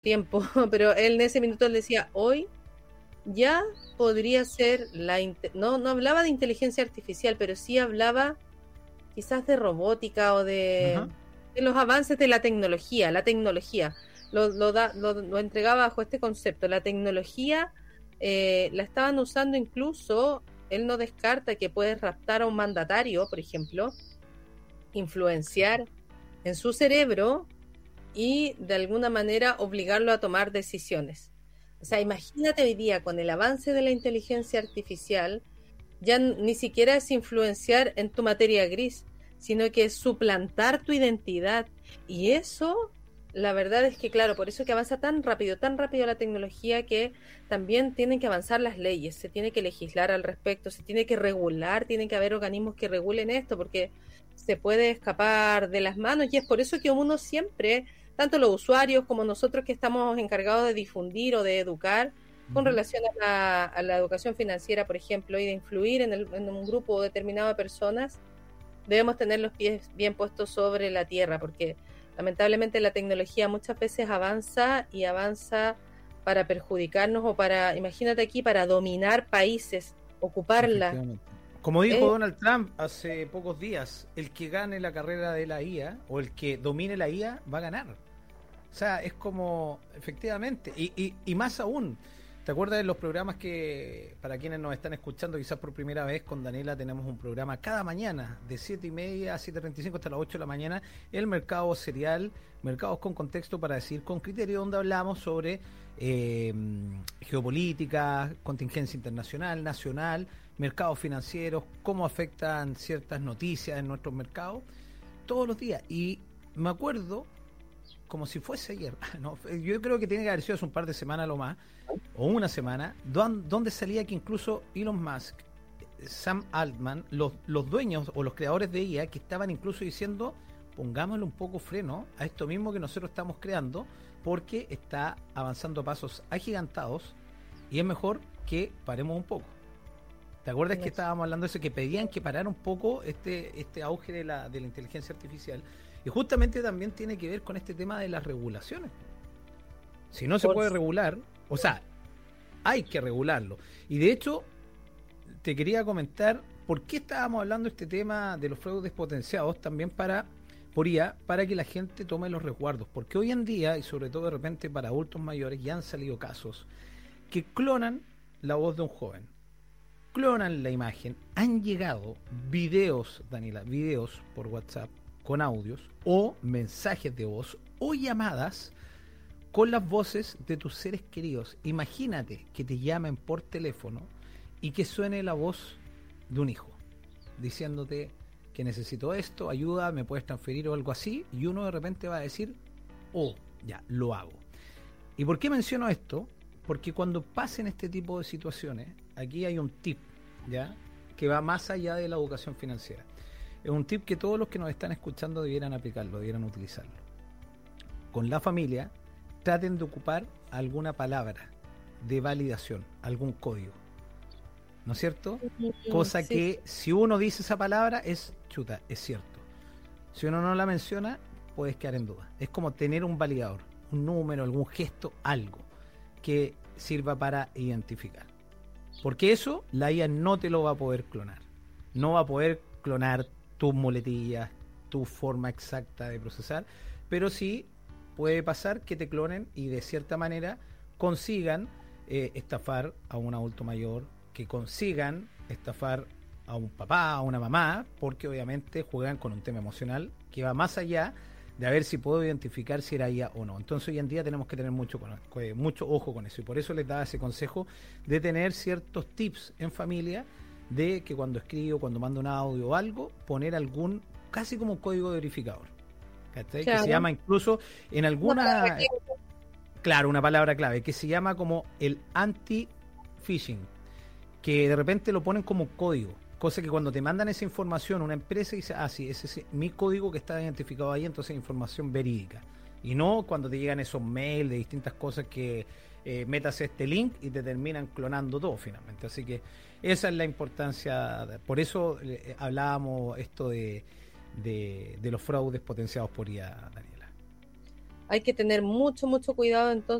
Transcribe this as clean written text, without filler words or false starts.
tiempo, pero él en ese minuto él decía, hoy ya podría ser no hablaba de inteligencia artificial, pero sí hablaba quizás de robótica o Ajá. de los avances de la tecnología lo entregaba bajo este concepto, la tecnología la estaban usando incluso, él no descarta que puedes raptar a un mandatario, por ejemplo, influenciar en su cerebro y de alguna manera obligarlo a tomar decisiones. O sea, imagínate hoy día con el avance de la inteligencia artificial, ya ni siquiera es influenciar en tu materia gris, sino que es suplantar tu identidad. Y eso, la verdad es que, claro, por eso que avanza tan rápido la tecnología, que también tienen que avanzar las leyes, se tiene que legislar al respecto, se tiene que regular, tienen que haber organismos que regulen esto, porque se puede escapar de las manos, y es por eso que uno siempre, tanto los usuarios como nosotros que estamos encargados de difundir o de educar, con Ujú. relación a la educación financiera, por ejemplo, y de influir en un grupo determinado de personas, debemos tener los pies bien puestos sobre la tierra, porque lamentablemente la tecnología muchas veces avanza y avanza para perjudicarnos o para, imagínate aquí, para dominar países, ocuparla. Efectivamente. Como dijo Eh, Donald Trump hace pocos días, el que gane la carrera de la IA o el que domine la IA va a ganar. O sea, es como, efectivamente, y más aún, ¿te acuerdas de los programas que, para quienes nos están escuchando quizás por primera vez, con Daniela tenemos un programa cada mañana, de 7:30 a 7:35 hasta las 8 de la mañana, el mercado serial, mercados con contexto para decir con criterio, donde hablamos sobre eh, geopolítica, contingencia internacional, nacional, mercados financieros, cómo afectan ciertas noticias en nuestros mercados, todos los días. Y me acuerdo como si fuese ayer. No, yo creo que tiene que haber sido hace un par de semanas lo más, o una semana, donde salía que incluso Elon Musk, Sam Altman, los dueños o los creadores de IA, que estaban incluso diciendo, pongámosle un poco freno a esto mismo que nosotros estamos creando, porque está avanzando a pasos agigantados y es mejor que paremos un poco. ¿Te acuerdas que estábamos hablando de eso? Que pedían que parara un poco este auge de la inteligencia artificial. Y justamente también tiene que ver con este tema de las regulaciones. Si no se por puede regular, o sea, hay que regularlo. Y de hecho, te quería comentar por qué estábamos hablando de este tema de los fraudes potenciados también por IA, para que la gente tome los resguardos. Porque hoy en día, y sobre todo de repente para adultos mayores, ya han salido casos que clonan la voz de un joven, clonan la imagen, han llegado videos, Daniela, videos por WhatsApp con audios o mensajes de voz o llamadas con las voces de tus seres queridos. Imagínate que te llamen por teléfono y que suene la voz de un hijo diciéndote que necesito esto, ayuda, me puedes transferir o algo así, y uno de repente va a decir, oh, ya, lo hago. ¿Y por qué menciono esto? Porque cuando pasen este tipo de situaciones, aquí hay un tip, ¿ya? Que va más allá de la educación financiera. Es un tip que todos los que nos están escuchando debieran aplicarlo, debieran utilizarlo. Con la familia, traten de ocupar alguna palabra de validación, algún código, ¿no es cierto? Cosa sí, que si uno dice esa palabra es chuta, es cierto. Si uno no la menciona, puedes quedar en duda. Es como tener un validador, un número, algún gesto, algo que sirva para identificar. Porque eso la IA no te lo va a poder clonar. No va a poder clonar tus muletillas, tu forma exacta de procesar, pero sí puede pasar que te clonen y de cierta manera consigan estafar a un adulto mayor, que consigan estafar a un papá, a una mamá, porque obviamente juegan con un tema emocional que va más allá de a ver si puedo identificar si era ella o no. Entonces hoy en día tenemos que tener mucho ojo con eso, y por eso les daba ese consejo de tener ciertos tips en familia, de que cuando escribo, cuando mando un audio o algo, poner algún, casi como un código verificador, ¿cachai? Que se claro, llama incluso en una palabra alguna, clave. claro, una palabra clave, que se llama como el anti-phishing, que de repente lo ponen como código. Cosa que cuando te mandan esa información, una empresa dice, ah, sí, ese es mi código que está identificado ahí, entonces es información verídica. Y no cuando te llegan esos mails de distintas cosas que metas este link y te terminan clonando todo finalmente. Así que esa es la importancia. Por eso hablábamos esto de los fraudes potenciados por IA, Daniela. hay que tener mucho, mucho cuidado entonces